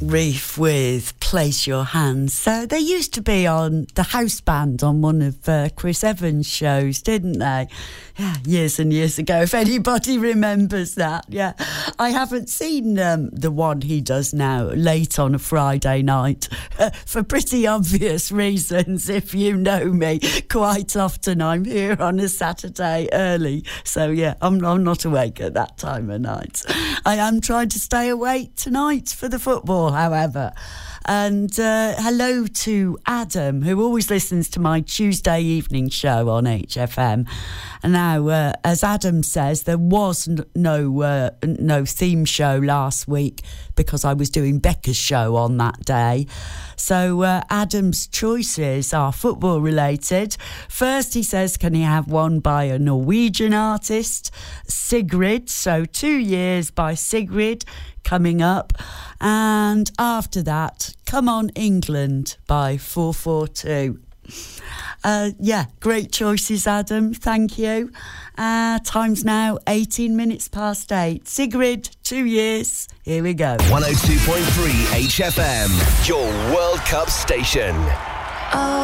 Reef with Place Your Hands. So they used to be on the house band on one of Chris Evans' shows, didn't they? Yeah, years and years ago, if anybody remembers that. Yeah, I haven't seen the one he does now, late on a Friday night, for pretty obvious reasons. If you know me, quite often I'm here on a Saturday early. So yeah, I'm not awake at that time of night. I am trying to stay awake tonight for the football, however. And hello to Adam, who always listens to my Tuesday evening show on HFM. And now, as Adam says, there was no theme show last week because I was doing Becca's show on that day. So Adam's choices are football related. First, he says, can he have one by a Norwegian artist, Sigrid? So 2 years by Sigrid coming up. And after that, Come On England by 442. Yeah, great choices, Adam. Thank you. Time's now 18 minutes past 8. Sigrid, 2 years. Here we go. 102.3 HFM, your World Cup station. Oh.